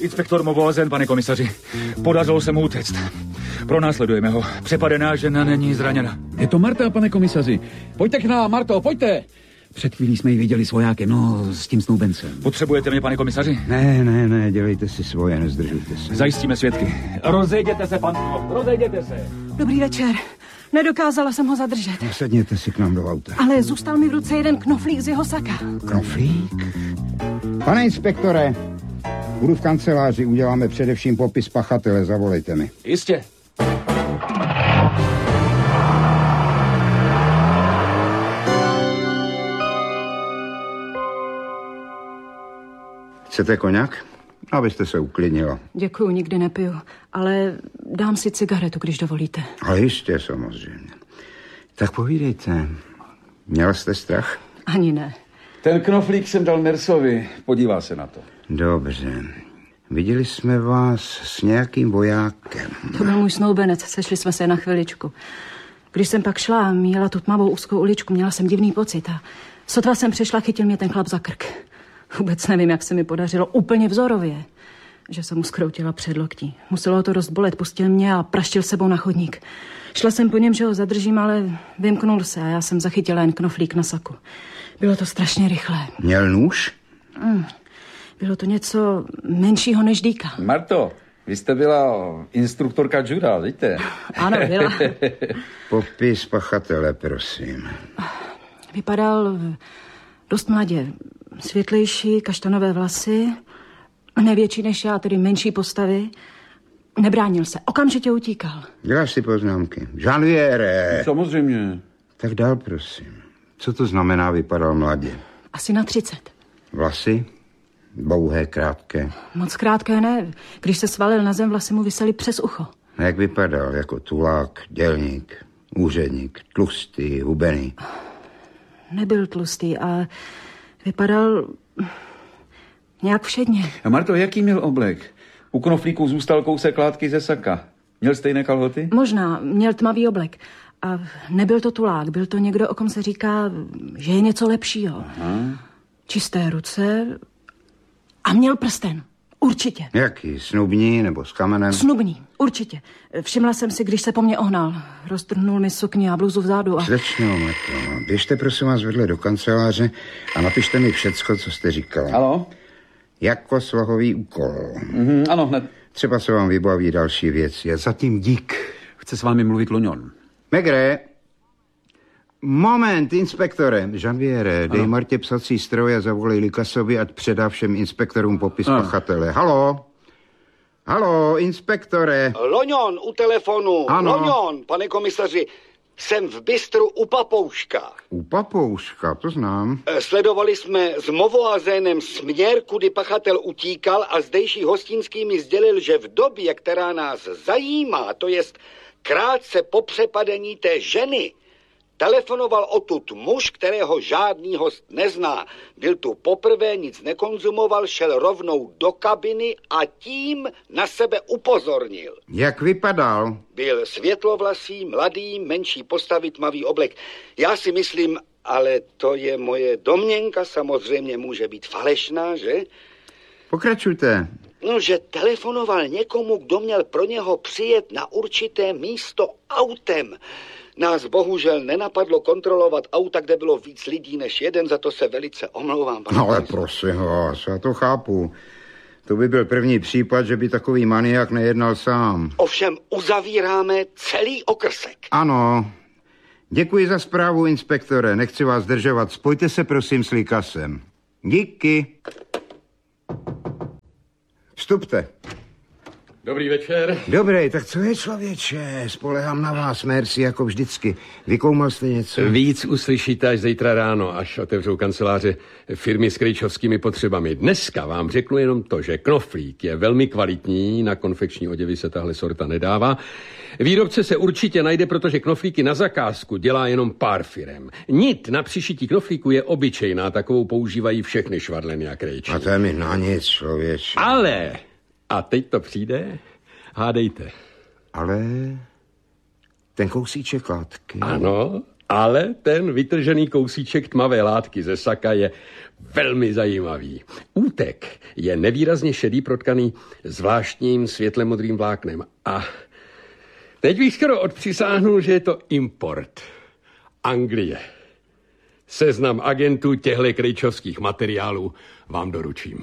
Inspektor Movoazen, pane komisaři. Podařilo se mu utéct. Pronásledujeme ho. Přepadená žena není zraněna. Je to Marta, pane komisaři. Pojďte k nám, Marto, pojďte. Před chvílí jsme ji viděli s vojákem, s tím snoubencem. Potřebujete mě, pane komisaři? Ne, dělejte si svoje, nezdržujte se. Zajistíme svědky. Rozejděte se, panko, rozejděte se. Dobrý večer. Nedokázala jsem ho zadržet. Sedněte si k nám do auta. Ale zůstal mi v ruce jeden knoflík z jeho saka. Knoflík? Pane inspektore, budu v kanceláři, uděláme především popis pachatele, zavolejte mi. Jistě. Chcete koněk? Abyste se uklidnila. Děkuju, nikdy nepiju, ale dám si cigaretu, když dovolíte. A jistě, samozřejmě. Tak povídejte, měl jste strach? Ani ne. Ten knoflík jsem dal Nersovi, podívá se na to. Dobře. Viděli jsme vás s nějakým vojákem. To byl můj snoubenec, sešli jsme se na chviličku. Když jsem pak šla a měla tu tmavou úzkou uličku, měla jsem divný pocit a sotva jsem přešla, chytil mě ten chlap za krk. Vůbec nevím, jak se mi podařilo, úplně vzorově, že jsem mu skroutila předloktí. Muselo to dost bolet, pustil mě a praštil sebou na chodník. Šla jsem po něm, že ho zadržím, ale vymknul se a já jsem zachytila jen knoflík na saku. Bylo to strašně rychlé. Měl nůž? Bylo to něco menšího než dýka. Marto, vy jste byla instruktorka juda, víte? Ano, byla. Popis pachatele, prosím. Vypadal dost mladě. Světlejší, kaštanové vlasy, nevětší než já, tedy menší postavy. Nebránil se, okamžitě utíkal. Děláš si poznámky. Janviere. Samozřejmě. Tak dál, prosím. Co to znamená, vypadal mladě? Asi na 30. Vlasy? Dlouhé, krátké? Moc krátké ne. Když se svalil na zem, vlasy mu visely přes ucho. A jak vypadal? Jako tulák, dělník, úředník, tlustý, hubený? Nebyl tlustý, ale vypadal nějak všedně. A Marto, jaký měl oblek? U knoflíku zůstal kousek látky ze saka. Měl stejné kalhoty? Možná, měl tmavý oblek. A nebyl to tulák, byl to někdo, o kom se říká, že je něco lepšího. Aha. Čisté ruce a měl prsten. Určitě. Jaký? Snubní nebo s kamenem? Snubní, určitě. Všimla jsem si, když se po mně ohnal. Roztrhnul mi sukni a bluzu vzadu a... Slečno, Marto. Běžte prosím vás vedle do kanceláře a napište mi všecko, co jste říkala. Haló? Jako slohový úkol. Ano, hned. Třeba se vám vybaví další věci. A zatím dík. Chce s vámi mluvit Loňon. Megre. Moment, inspektore. Janviere, dej Martě psací stroj a zavolej Likasovi, ať předá všem inspektorům popis pachatele. Haló, inspektore. Loňon u telefonu. Ano. Loňon, pane komisaři. Jsem v bistru u Papouška. U Papouška, to znám. Sledovali jsme s Movoazénem směr, kudy pachatel utíkal a zdejší hostinský mi sdělil, že v době, která nás zajímá, to jest krátce po přepadení té ženy, telefonoval odtud muž, kterého žádný host nezná. Byl tu poprvé, nic nekonzumoval, šel rovnou do kabiny a tím na sebe upozornil. Jak vypadal? Byl světlovlasý, mladý, menší postavy, tmavý oblek. Já si myslím, ale to je moje domněnka, samozřejmě může být falešná, že? Pokračujte. No, že telefonoval někomu, kdo měl pro něho přijet na určité místo autem. Nás bohužel nenapadlo kontrolovat auta, kde bylo víc lidí než jeden, za to se velice omlouvám. Ale prosím vás, já to chápu. To by byl první případ, že by takový maniak nejednal sám. Ovšem uzavíráme celý okrsek. Ano. Děkuji za zprávu, inspektore. Nechci vás zdržovat. Spojte se prosím s Likasem. Díky. Vstupte. Dobrý večer. Dobrý, tak co je, člověče? Spolehám na vás, merci, jako vždycky. Vykoumal jste něco? Víc uslyšíte až zítra ráno, až otevřou kanceláře firmy s krejčovskými potřebami. Dneska vám řeknu jenom to, že knoflík je velmi kvalitní, na konfekční oděvy se tahle sorta nedává. Výrobce se určitě najde, protože knoflíky na zakázku dělá jenom pár firem. Nit na přišití knoflíku je obyčejná, takovou používají všechny švadleny a krejči. A to je mi na nic, člověče. Ale... A teď to přijde? Hádejte. Ale ten kousíček látky... Ano, Ale ten vytržený kousíček tmavé látky ze saka je velmi zajímavý. Útek je nevýrazně šedý, protkaný zvláštním světle modrým vláknem. A teď bych skoro odpřisáhnul, že je to import. Anglie. Seznam agentů těchto krejčovských materiálů vám doručím.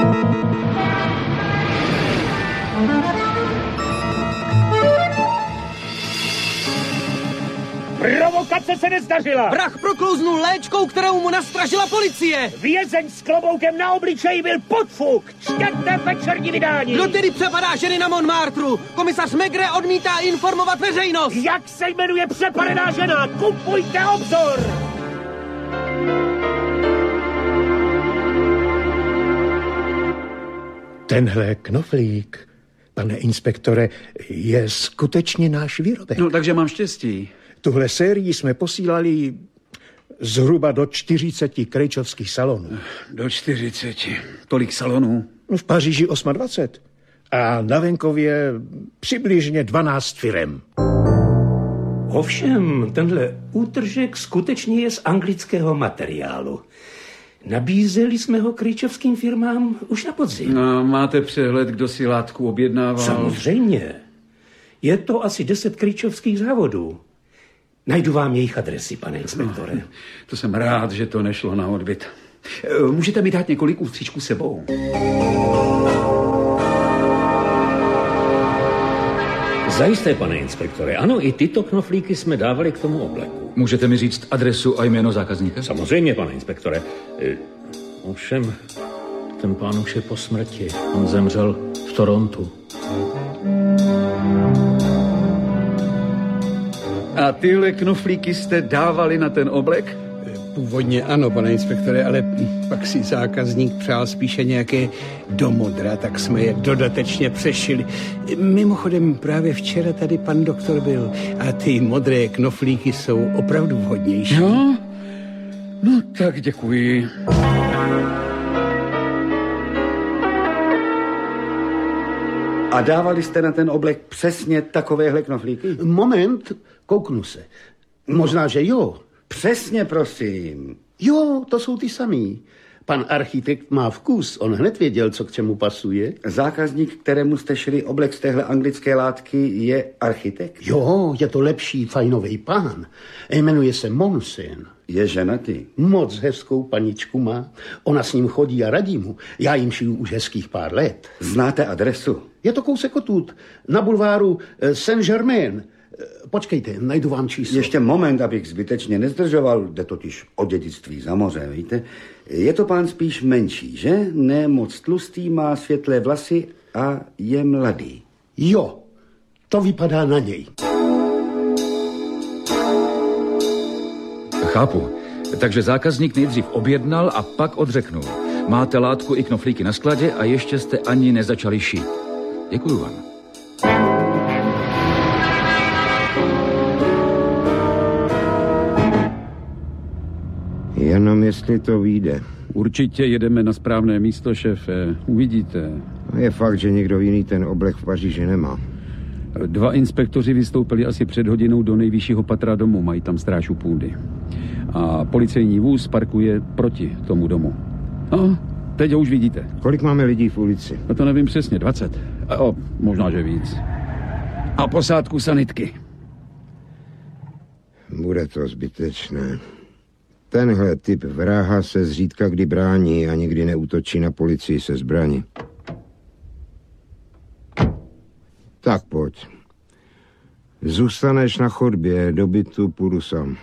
Provokace se nezdařila. Vrah proklouznul léčkou, kterou mu nastražila policie. Vězeň s kloboukem na obličeji byl podfuk. Čtěte večerní vydání. Kdo tedy přepadá ženy na Montmartru? Komisař Maigret odmítá informovat veřejnost. Jak se jmenuje přepadená žena? Kupujte obzor. Tenhle knoflík, pane inspektore, je skutečně náš výrobek. No, takže mám štěstí. Tuhle sérii jsme posílali zhruba do 40 krejčovských salonů. Do 40. Tolik salonů? V Paříži 28. A na venkově přibližně 12 firem. Ovšem, tenhle útržek skutečně je z anglického materiálu. Nabízeli jsme ho krejčovským firmám už na podzim. No, máte přehled, kdo si látku objednával? Samozřejmě. Je to asi 10 krejčovských závodů. Najdu vám jejich adresy, pane inspektore. No, to jsem rád, že to nešlo na odbyt. Můžete mi dát několik ústřičků sebou? Zajisté, pane inspektore. Ano, i tyto knoflíky jsme dávali k tomu obleku. Můžete mi říct adresu a jméno zákazníka? Samozřejmě, pane inspektore. Ovšem, ten pán už je po smrti. On zemřel v Torontu. A tyhle knoflíky jste dávali na ten oblek? Původně ano, pane inspektore, ale pak si zákazník přál spíše nějaké do modra, tak jsme je dodatečně přešili. Mimochodem, právě včera tady pan doktor byl a ty modré knoflíky jsou opravdu vhodnější. No, no tak děkuji. A dávali jste na ten oblek přesně takovéhle knoflíky? Moment, kouknu se. Možná, že jo. Přesně, prosím. Jo, to jsou ty samý. Pan architekt má vkus, on hned věděl, co k čemu pasuje. Zákazník, kterému jste šili oblek z téhle anglické látky, je architekt? Jo, je to lepší fajnový pán. Jmenuje se Monsen. Je ženatý? Moc hezkou paničku má. Ona s ním chodí a radí mu. Já jim šiju už hezkých pár let. Znáte adresu? Je to kousek odtud, na bulváru Saint-Germain. Počkejte, najdu vám číslo. Ještě moment, abych zbytečně nezdržoval, jde totiž o dědictví za moře, víte? Je to pán spíš menší, že? Ne moc tlustý, má světlé vlasy a je mladý. Jo, to vypadá na něj. Chápu. Takže zákazník nejdřív objednal a pak odřeknul. Máte látku i knoflíky na skladě a ještě jste ani nezačali šít. Děkuju vám. Jenom jestli to vyjde. Určitě jedeme na správné místo, šéfe. Uvidíte. Je fakt, že někdo jiný ten oblek v Paříži nemá. 2 inspektoři vystoupili asi před hodinou do nejvyššího patra domu. Mají tam stráž u půdy. A policejní vůz parkuje proti tomu domu. No, teď ho už vidíte. Kolik máme lidí v ulici? No to nevím přesně, 20. Možná, že víc. A posádku sanitky. Bude to zbytečné. Tenhle typ vraha se zřídka kdy brání a nikdy neútočí na policii se zbraní. Tak pojď. Zůstaneš na chodbě, do bytu půjdu sám.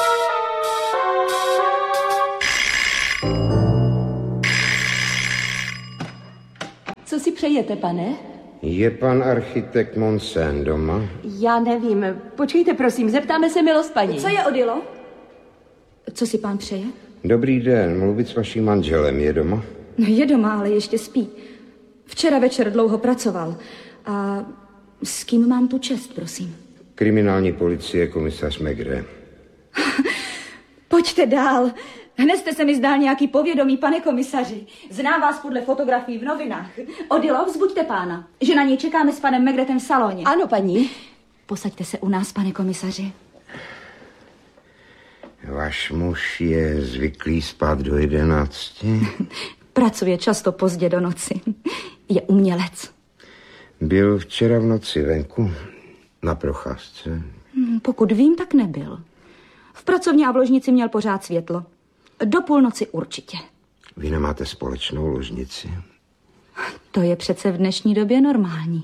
Co si přejete, pane? Je pan architekt Monsen doma? Já nevím. Počkejte, prosím, zeptáme se milost paní. Co je, Odilo? Co si pán přeje? Dobrý den, mluvit s vaším manželem, je doma? No, je doma, ale ještě spí. Včera večer dlouho pracoval. A s kým mám tu čest, prosím? Kriminální policie, komisař Maigret. Pojďte dál. Hned jste se mi zdál nějaký povědomí, pane komisaři. Znám vás podle fotografií v novinách. Odilo, vzbuďte pána, že na něj čekáme s panem Maigretem v saloně. Ano, paní. Posaďte se u nás, pane komisaři. Váš muž je zvyklý spát do 11? Pracuje často pozdě do noci. Je umělec. Byl včera v noci venku na procházce? Pokud vím, tak nebyl. V pracovně a v ložnici měl pořád světlo. Do půlnoci určitě. Vy nemáte společnou ložnici? To je přece v dnešní době normální.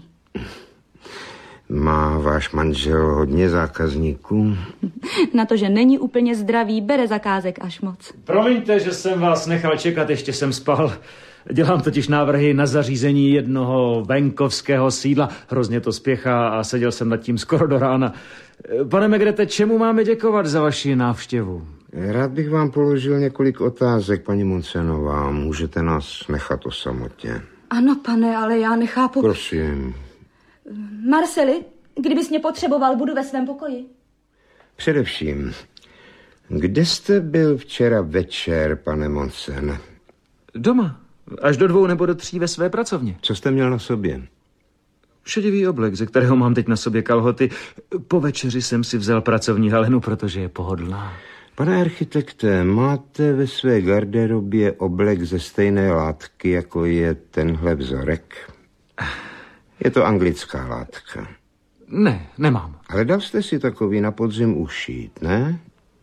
Má váš manžel hodně zákazníků? Na to, že není úplně zdravý, bere zakázek až moc. Promiňte, že jsem vás nechal čekat, ještě jsem spal. Dělám totiž návrhy na zařízení jednoho venkovského sídla. Hrozně to spěchá a seděl jsem nad tím skoro do rána. Pane Megrete, čemu máme děkovat za vaši návštěvu? Rád bych vám položil několik otázek, paní Muncenová. Můžete nás nechat o samotě? Ano, pane, ale já nechápu. Prosím. Marceli, kdybys mě potřeboval, budu ve svém pokoji. Především, kde jste byl včera večer, pane Monsen? Doma. Až do 2 nebo do 3 ve své pracovně. Co jste měl na sobě? Šedivý oblek, ze kterého mám teď na sobě kalhoty. Po večeři jsem si vzal pracovní halenu, protože je pohodlná. Pane architekte, máte ve své garderobě oblek ze stejné látky, jako je tenhle vzorek? Je to anglická látka. Ne, nemám. Ale dal jste si takový na podzim ušít, ne?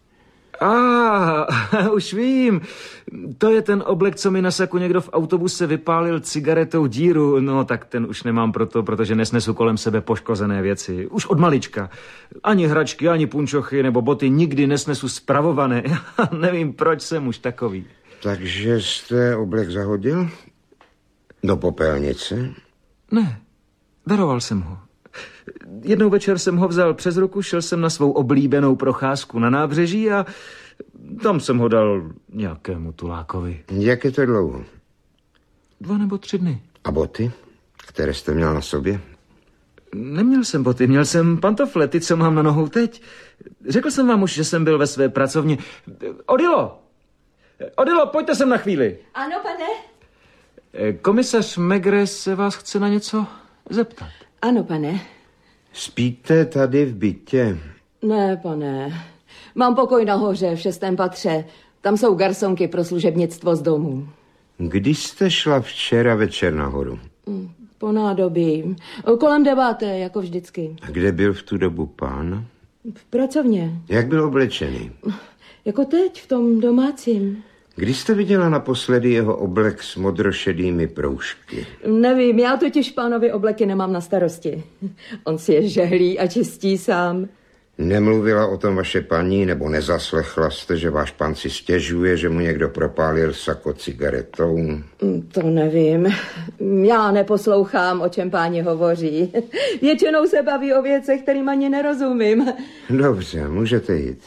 Už vím. To je ten oblek, co mi na saku někdo v autobuse vypálil cigaretou díru. No, tak ten už nemám protože nesnesu kolem sebe poškozené věci. Už od malička. Ani hračky, ani punčochy nebo boty nikdy nesnesu spravované. Nevím, proč jsem už takový. Takže jste oblek zahodil? Do popelnice? Ne, daroval jsem ho. Jednou večer jsem ho vzal přes ruku, šel jsem na svou oblíbenou procházku na nábřeží a tam jsem ho dal nějakému tulákovi. Jak je to dlouho? 2 nebo 3 dny. A boty, které jste měl na sobě? Neměl jsem boty, měl jsem pantofle, ty, co mám na nohou teď. Řekl jsem vám už, že jsem byl ve své pracovně. Odilo, pojďte sem na chvíli. Ano, pane? Komisař Maigret se vás chce na něco zeptat. Ano, pane. Spíte tady v bytě? Ne, pane. Mám pokoj nahoře v 6. patře. Tam jsou garsonky pro služebnictvo z domu. Kdy jste šla včera večer nahoru? Po nádobí. Kolem 9, jako vždycky. A kde byl v tu dobu pán? V pracovně. Jak byl oblečený? Jako teď, v tom domácím. Kdy jste viděla naposledy jeho oblek s modrošedými proužky? Nevím, já totiž pánovi obleky nemám na starosti. On si je žehlí a čistí sám. Nemluvila o tom vaše paní, nebo nezaslechla jste, že váš pán si stěžuje, že mu někdo propálil sako cigaretou? To nevím. Já neposlouchám, o čem páni hovoří. Většinou se baví o věcech, kterým ani nerozumím. Dobře, můžete jít.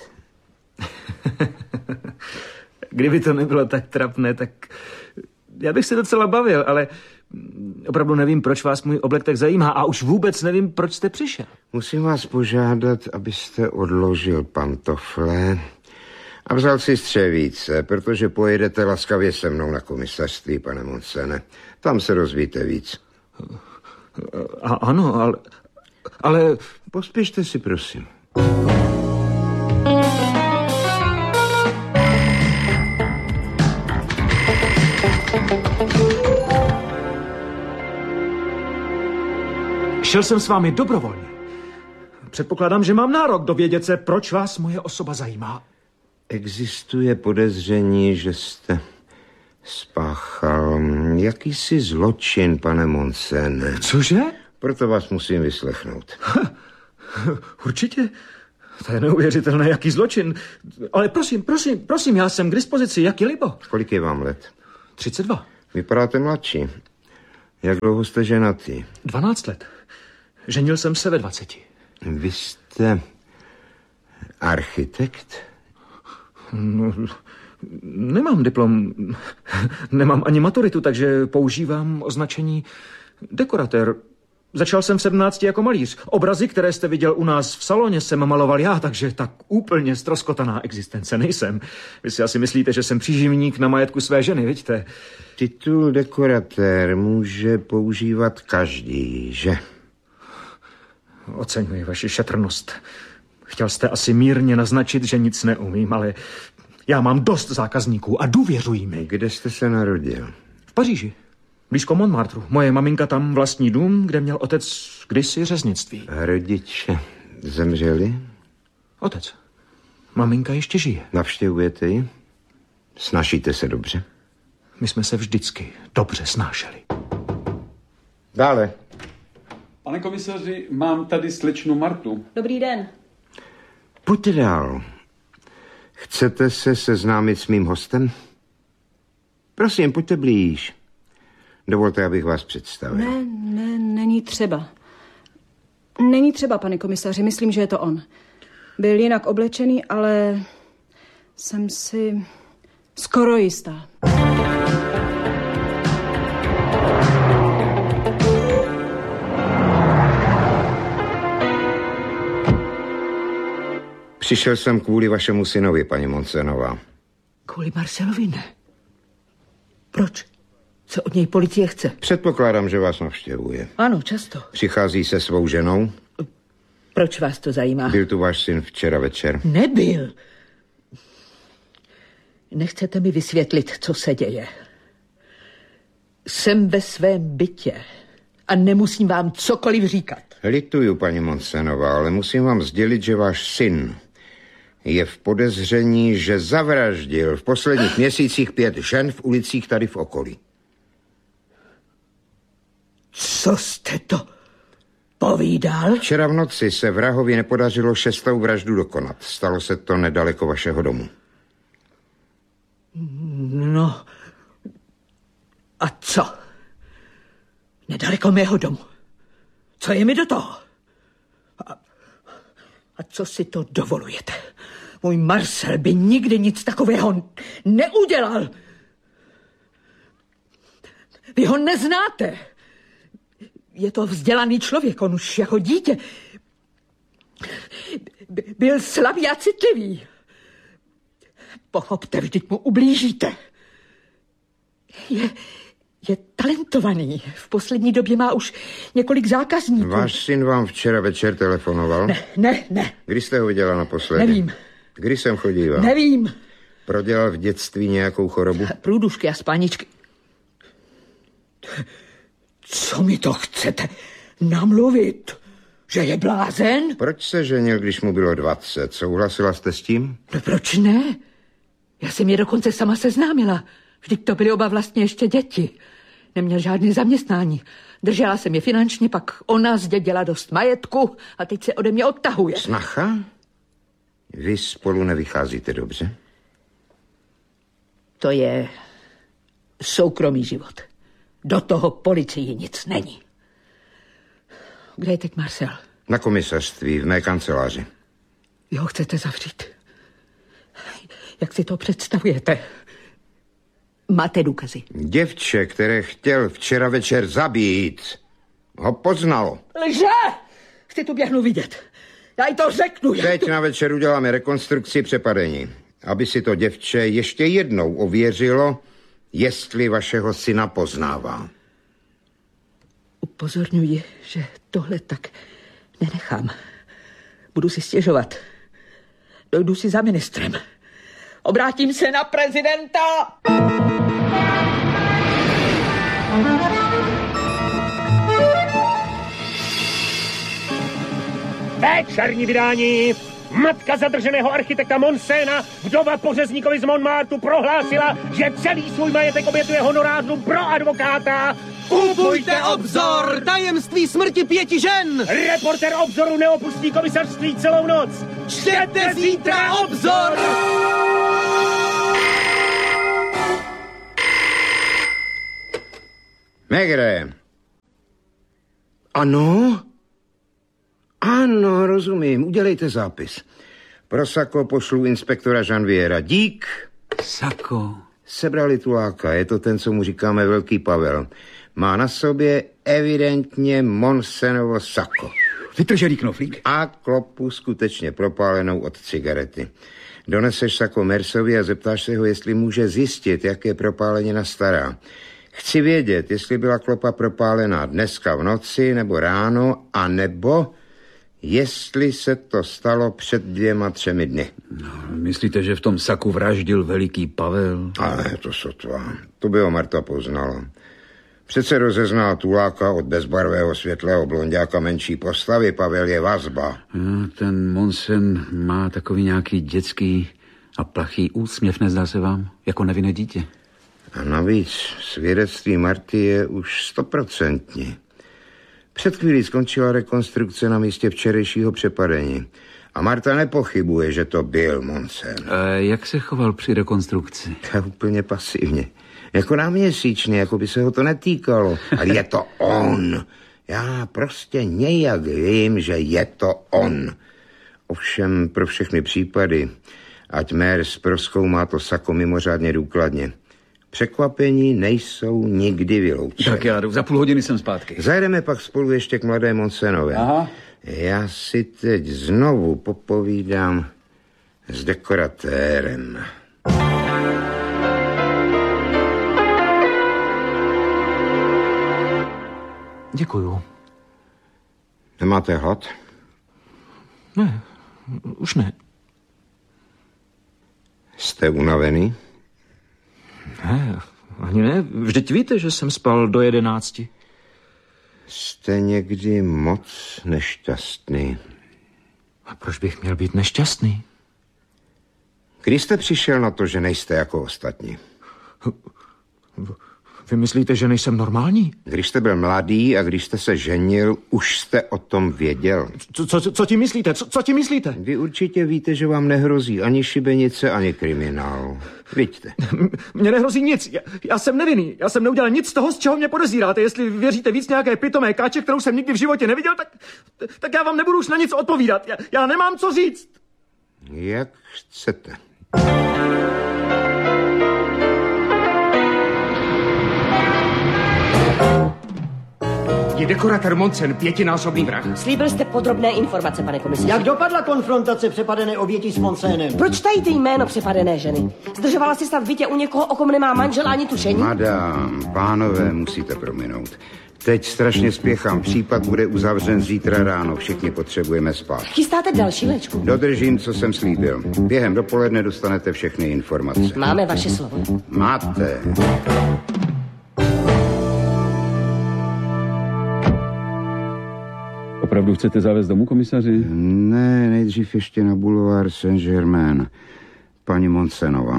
Kdyby to nebylo tak trapné, tak já bych se docela bavil, ale opravdu nevím, proč vás můj oblek tak zajímá a už vůbec nevím, proč jste přišel. Musím vás požádat, abyste odložil pantofle a vzal si střevíce, protože pojedete laskavě se mnou na komisařství, pane Monsene. Tam se dozvíte víc. Ano, ale... Pospěšte si, prosím. Šel jsem s vámi dobrovolně. Předpokládám, že mám nárok dovědět se, proč vás moje osoba zajímá. Existuje podezření, že jste spáchal jakýsi zločin, pane Monsene. Cože? Proto vás musím vyslechnout. Určitě. To je neuvěřitelné, jaký zločin. Ale prosím, já jsem k dispozici, jak je libo. Kolik je vám let? 32. Vypadáte mladší. Jak dlouho jste ženatý? 12 let. Ženil jsem se ve 20. Vy jste architekt? No, nemám diplom, nemám ani maturitu, takže používám označení dekoratér. Začal jsem v 17 jako malíř. Obrazy, které jste viděl u nás v saloně, jsem maloval já, takže tak úplně ztroskotaná existence nejsem. Vy si asi myslíte, že jsem příživník na majetku své ženy, vidíte? Titul dekoratér může používat každý, že? Oceňuji vaši šetrnost. Chtěl jste asi mírně naznačit, že nic neumím, ale já mám dost zákazníků a důvěřují mi. Kde jste se narodil? V Paříži. Blízko Montmartru. Moje maminka tam vlastní dům, kde měl otec kdysi řeznictví. A rodiče zemřeli? Otec. Maminka ještě žije. Navštěvujete ji? Snášíte se dobře? My jsme se vždycky dobře snášeli. Dále. Pane komisaři, mám tady slečnu Martu. Dobrý den. Pojďte dál. Chcete se seznámit s mým hostem? Prosím, pojďte blíž. Dovolte, abych vás představil. Ne, není třeba. Není třeba, pane komisaři, myslím, že je to on. Byl jinak oblečený, ale jsem si skoro jistá. Přišel jsem kvůli vašemu synovi, paní Monsenová. Kvůli Marcelovi ne. Proč? Co od něj policie chce? Předpokládám, že vás navštěvuje. Ano, často. Přichází se svou ženou? Proč vás to zajímá? Byl tu váš syn včera večer? Nebyl. Nechcete mi vysvětlit, co se děje. Jsem ve svém bytě a nemusím vám cokoliv říkat. Lituju, paní Monsenová, ale musím vám sdělit, že váš syn je v podezření, že zavraždil v posledních měsících 5 žen v ulicích tady v okolí. Co jste to povídal? Včera v noci se vrahovi nepodařilo 6. vraždu dokonat. Stalo se to nedaleko vašeho domu. No, a co? Nedaleko mého domu. Co je mi do toho? A co si to dovolujete? Můj Marcel by nikdy nic takového neudělal. Vy ho neznáte. Je to vzdělaný člověk, on už jako dítě byl slabý a citlivý. Pochopte, vždyť mu ublížíte. Je talentovaný. V poslední době má už několik zákazníků. Váš syn vám včera večer telefonoval? Ne. Kdy jste ho viděla naposledy? Nevím. Kdy jsem chodíval? Nevím. Prodělal v dětství nějakou chorobu? Průdušky a spáničky. Co mi to chcete namluvit? Že je blázen? Proč se ženil, když mu bylo 20? Souhlasila jste s tím? No proč ne? Já jsem je dokonce sama seznámila. Vždyť to byly oba vlastně ještě děti. Neměl žádné zaměstnání. Držela jsem je finančně, pak ona zdědila dost majetku a teď se ode mě odtahuje. Snacha? Vy spolu nevycházíte dobře? To je soukromý život. Do toho policii nic není. Kde je teď Marcel? Na komisařství, v mé kanceláři. Vy ho chcete zavřít. Jak si to představujete? Máte důkazy? Děvče, které chtěl včera večer zabít, ho poznalo. Lže! Chci tu běhnu vidět. Já jí to řeknu. Teď na večer uděláme rekonstrukci přepadení, aby si to děvče ještě jednou ověřilo, jestli vašeho syna poznává. Upozorňuji, že tohle tak nenechám. Budu si stěžovat. Dojdu si za ministrem. Obrátím se na prezidenta. Večerní vydání. Matka zadrženého architekta Monsena, vdova pořezníkovi z Montmartru, prohlásila, že celý svůj majetek obětuje honorářům pro advokáta. Kupujte Obzor! Tajemství smrti 5 žen! Reportér Obzoru neopustí komisařství celou noc. Čtěte zítra Obzor! Maigret. Ano? Ano, rozumím. Udělejte zápis. Pro Sako pošlu inspektora Janviera. Dík. Sako. Sebrali tuláka. Je to ten, co mu říkáme Velký Pavel. Má na sobě evidentně Monsenovo sako. Vytržený knoflík. A klopu skutečně propálenou od cigarety. Doneseš sako Mersovi a zeptáš se ho, jestli může zjistit, jak je propálenina stará. Chci vědět, jestli byla klopa propálená dneska v noci, nebo ráno, a nebo jestli se to stalo před 2-3 dny. No, myslíte, že v tom saku vraždil veliký Pavel? Ale to sotva. To by ho Marta poznala. Přece rozeznala tuláka od bezbarvého světlého blonďáka menší postavy. Pavel je vazba. No, ten Monsen má takový nějaký dětský a plachý úsměv, nezdá se vám? Jako nevinné dítě. A navíc svědectví Marty je už 100%. Před chvílí skončila rekonstrukce na místě včerejšího přepadení. A Marta nepochybuje, že to byl Monsen. Jak se choval při rekonstrukci? Úplně pasivně. Jako náměsíčně, jako by se ho to netýkalo. Ale je to on. Já prostě nějak vím, že je to on. Ovšem pro všechny případy, ať Mers prozkoumá to sako mimořádně důkladně. Překvapení nejsou nikdy vyloučeny. Tak já jdu, za půl hodiny jsem zpátky. Zajedeme pak spolu ještě k mladé Monsenovi. Aha. Já si teď znovu popovídám s dekoratérem. Děkuju. Nemáte hlad? Ne, už ne. Jste unavený? Ne, ani ne. Vždyť víte, že jsem spal do 11. Jste někdy moc nešťastný. A proč bych měl být nešťastný? Kdy jste přišel na to, že nejste jako ostatní? Vy myslíte, že nejsem normální? Když jste byl mladý a když jste se ženil, už jste o tom věděl. Co tím myslíte? Co tím myslíte? Vy určitě víte, že vám nehrozí ani šibenice, ani kriminál. Vidíte. Mně nehrozí nic. Já jsem nevinný. Já jsem neudělal nic z toho, z čeho mě podezíráte. Jestli věříte víc nějaké pitomé káče, kterou jsem nikdy v životě neviděl, tak já vám nebudu už na nic odpovídat. Já nemám co říct. Jak chcete. Je dekoratér Monsen 5násobný vrah. Slíbil jste podrobné informace, pane komisaři. Jak dopadla konfrontace přepadené oběti s Monsénem? Proč tajíte jméno přepadené ženy? Zdržovala si snad v bytě u někoho, o kom nemá manžel ani tušení? Madám, pánové, musíte prominout. Teď strašně spěchám. Případ bude uzavřen zítra ráno. Všichni potřebujeme spát. Chystáte další léčku? Dodržím, co jsem slíbil. Během dopoledne dostanete všechny informace. Máme vaše slovo. Máte. Opravdu chcete zavést domů, komisaři? Ne, nejdřív ještě na Boulevard Saint-Germain. Paní Monsenová.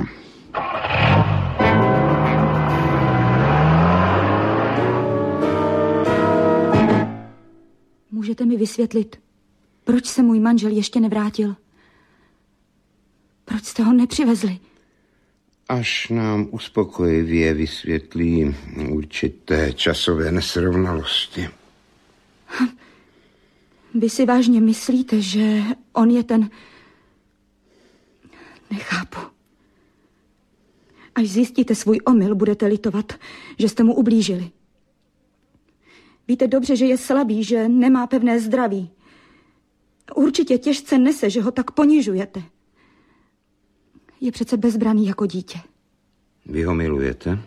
Můžete mi vysvětlit, proč se můj manžel ještě nevrátil? Proč jste ho nepřivezli? Až nám uspokojivě vysvětlí určité časové nesrovnalosti. Vy si vážně myslíte, že on je ten... Nechápu. Až zjistíte svůj omyl, budete litovat, že jste mu ublížili. Víte dobře, že je slabý, že nemá pevné zdraví. Určitě těžce nese, že ho tak ponižujete. Je přece bezbraný jako dítě. Vy ho milujete?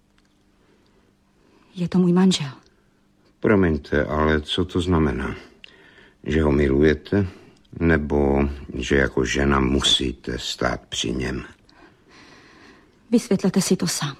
Je to můj manžel. Promiňte, ale co to znamená? Že ho milujete? Nebo že jako žena musíte stát při něm? Vysvětlete si to sám.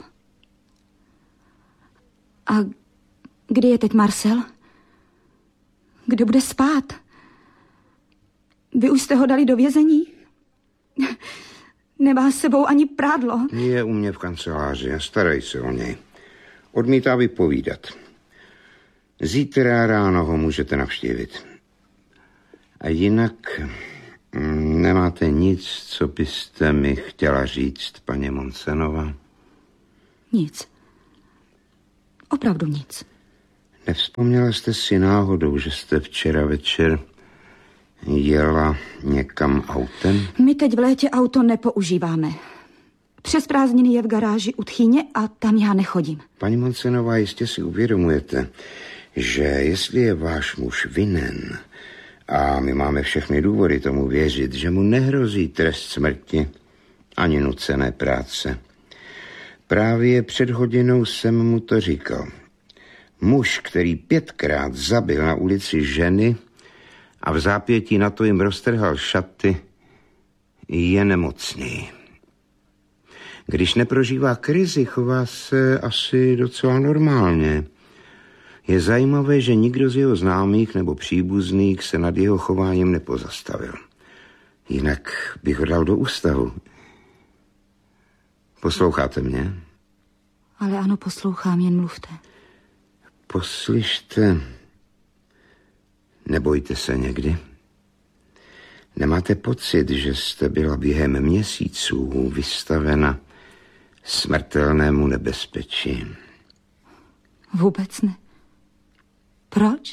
A kdy je teď Marcel? Kde bude spát? Vy už jste ho dali do vězení? Nemá s sebou ani prádlo. Je u mě v kanceláři a starají se o něj. Odmítá vypovídat. Zítra ráno ho můžete navštívit. A jinak nemáte nic, co byste mi chtěla říct, paní Monsenová? Nic. Opravdu nic. Nevzpomněla jste si náhodou, že jste včera večer jela někam autem? My teď v létě auto nepoužíváme. Přes prázdniny je v garáži u tchýně a tam já nechodím. Paní Monsenová, jistě si uvědomujete, že jestli je váš muž vinen, a my máme všechny důvody tomu věřit, že mu nehrozí trest smrti ani nucené práce. Právě před hodinou jsem mu to říkal. Muž, který 5krát zabil na ulici ženy a v zápětí na to jim roztrhal šaty, je nemocný. Když neprožívá krizi, chová se asi docela normálně. Je zajímavé, že nikdo z jeho známých nebo příbuzných se nad jeho chováním nepozastavil. Jinak bych ho dal do ústavu. Posloucháte mě? Ale ano, poslouchám, jen mluvte. Poslyšte, nebojte se někdy. Nemáte pocit, že jste byla během měsíců vystavena smrtelnému nebezpečí? Vůbec ne. Proč?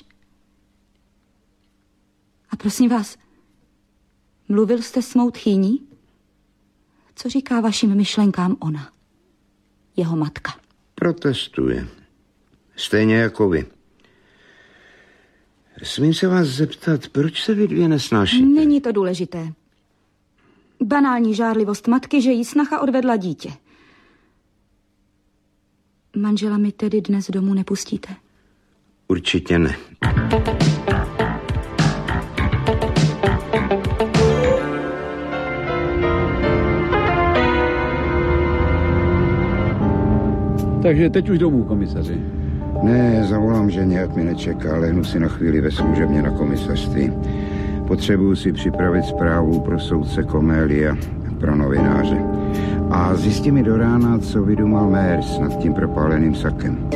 A prosím vás, mluvil jste s mou tchýní? Co říká vašim myšlenkám ona? Jeho matka. Protestuje. Stejně jako vy. Smím se vás zeptat, proč se vy dvě nesnášíte? Není to důležité. Banální žárlivost matky, že jí snacha odvedla dítě. Manžela mi tedy dnes domů nepustíte? Určitě ne. Takže teď už domů, komisaři. Ne, zavolám ženě, ať mi nečeká, lehnu si na chvíli ve služebně na komisařství. Potřebuju si připravit zprávu pro soudce Komélia, pro novináře. A zjistí mi do rána, co vydumal Mers nad tím propáleným sakem.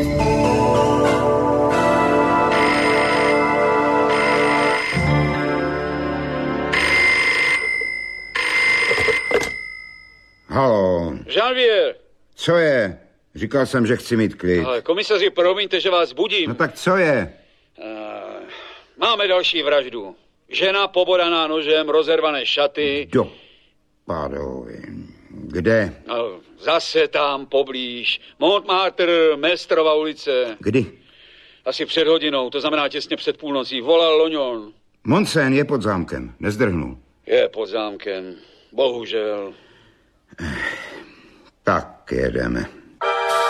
Haló. Janvier. Co je? Říkal jsem, že chci mít klid. Ale komisaři, promiňte, že vás budím. No tak co je? Máme další vraždu. Žena pobodaná nožem, rozervané šaty. Do padovi. Kde? No, zase tam, poblíž. Montmartre, Mestrova ulice. Kdy? Asi před hodinou, to znamená těsně před půlnocí. Volal Lognon. Monsen je pod zámkem, nezdrhnul. Je pod zámkem, bohužel. Tak jedeme.